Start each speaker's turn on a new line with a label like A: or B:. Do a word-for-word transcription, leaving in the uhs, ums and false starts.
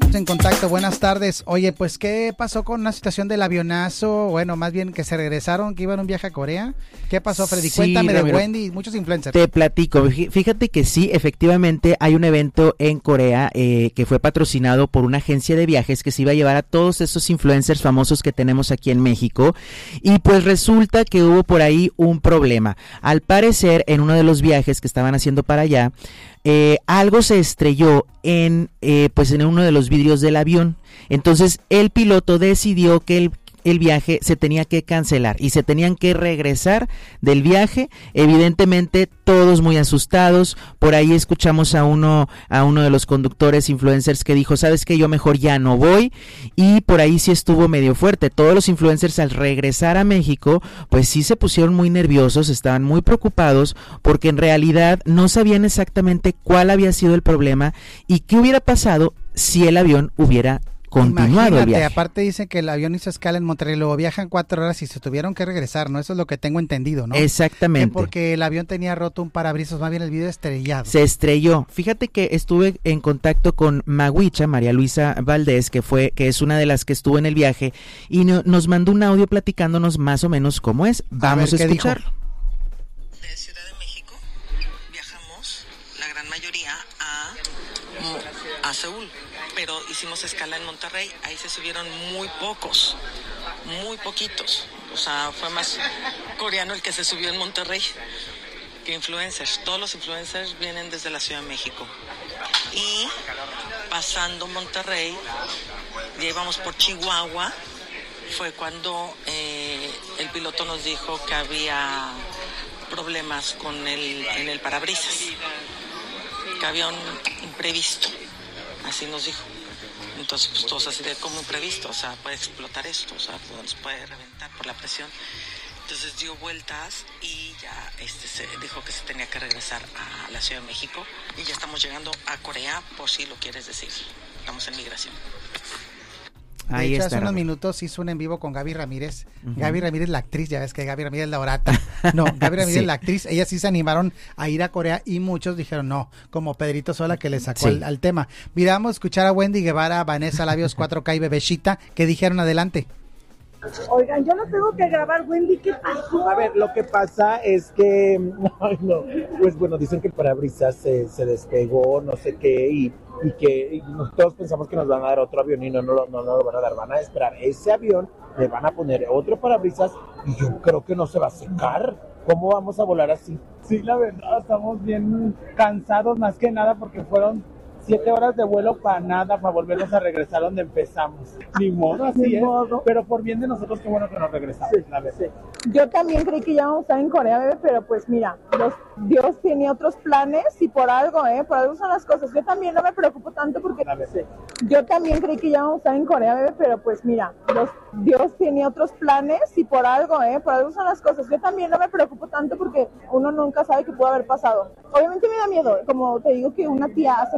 A: Estamos en contacto, buenas tardes. Oye, pues, ¿qué pasó con una situación del avionazo? Bueno, más bien que se regresaron, que iban a un viaje a Corea. ¿Qué pasó, Freddy?
B: Sí,
A: Cuéntame de
B: Ramiro,
A: Wendy y muchos influencers.
B: Te platico, fíjate que sí, efectivamente hay un evento en Corea eh, que fue patrocinado por una agencia de viajes que se iba a llevar a todos esos influencers famosos que tenemos aquí en México, y pues resulta que hubo por ahí un problema. Al parecer, en uno de los viajes que estaban haciendo para allá, Eh, algo se estrelló en eh, pues en uno de los vidrios del avión. Entonces el piloto decidió que el el viaje se tenía que cancelar y se tenían que regresar del viaje. Evidentemente todos muy asustados. Por ahí escuchamos a uno a uno de los conductores influencers que dijo, ¿sabes qué? Yo mejor ya no voy. Y por ahí sí estuvo medio fuerte. Todos los influencers al regresar a México, pues sí se pusieron muy nerviosos, estaban muy preocupados porque en realidad no sabían exactamente cuál había sido el problema y qué hubiera pasado si el avión hubiera continuado.
A: Imagínate,
B: el viaje.
A: aparte dicen que el avión hizo escala en Monterrey, luego viajan cuatro horas y se tuvieron que regresar, ¿no? Eso es lo que tengo entendido, ¿no?
B: Exactamente.
A: Que porque el avión tenía roto un parabrisas, más bien el video estrellado.
B: Se estrelló. Fíjate que estuve en contacto con Maguicha, María Luisa Valdés, que fue, que es una de las que estuvo en el viaje, y no, nos mandó un audio platicándonos más o menos cómo es. Vamos a, ver, a escucharlo.
C: De Ciudad de México viajamos, la gran mayoría, a, a Seúl. Pero hicimos escala en Monterrey, ahí se subieron muy pocos, muy poquitos, o sea, fue más coreano el que se subió en Monterrey que influencers. Todos los influencers vienen desde la Ciudad de México. Y pasando Monterrey, ya íbamos por Chihuahua, fue cuando eh, el piloto nos dijo que había problemas con el, en el parabrisas, que había un imprevisto. Así nos dijo. Entonces, pues todos así de como imprevisto, o sea, puede explotar esto, o sea, nos puede reventar por la presión. Entonces dio vueltas y ya este se dijo que se tenía que regresar a la Ciudad de México y ya estamos llegando a Corea, por si lo quieres decir. Estamos en migración.
A: De
B: Ahí
A: hecho,
B: está,
A: hace unos
B: Robert.
A: minutos hizo un en vivo con Gaby Ramírez.
B: Uh-huh.
A: Gaby Ramírez, la actriz, ya ves que Gaby Ramírez es la orata. No, Gaby Ramírez,
B: Sí.
A: la actriz, ellas sí se animaron a ir a Corea y muchos dijeron no, como Pedrito Sola que le sacó
B: Sí.
A: al, al tema. Mira, vamos a escuchar a Wendy Guevara, Vanessa Labios cuatro K y Bebeshita, que dijeron adelante.
D: Oigan, yo no tengo que grabar, Wendy, ¿qué pasó?
E: A ver, lo que pasa es que, ay, no, pues bueno, dicen que el parabrisas se, se despegó, no sé qué, y, y que y nosotros pensamos que nos van a dar otro avión y no, no, no, no, no lo van a dar, van a esperar ese avión, le van a poner otro parabrisas y yo creo que no se va a secar. ¿Cómo vamos a volar así?
F: Sí, la verdad, estamos bien cansados más que nada porque fueron siete horas de vuelo para nada, para volvernos a regresar donde empezamos. Ni modo, así
D: Ni
F: es.
D: modo.
F: Pero por bien de nosotros, qué bueno que nos regresamos,
D: Sí,
F: la verdad.
D: sí. Yo también creí que ya vamos a estar en Corea, bebé, pero pues mira, los, Dios tiene otros planes y por algo, ¿eh? Por algo son las cosas. Yo también no me preocupo tanto porque
F: La verdad.
D: yo también creí que ya vamos a estar en Corea, bebé, pero pues mira, los, Dios tiene otros planes y por algo, ¿eh? Por algo son las cosas. Yo también no me preocupo tanto porque uno nunca sabe qué puede haber pasado. Obviamente me da miedo, como te digo que una tía hace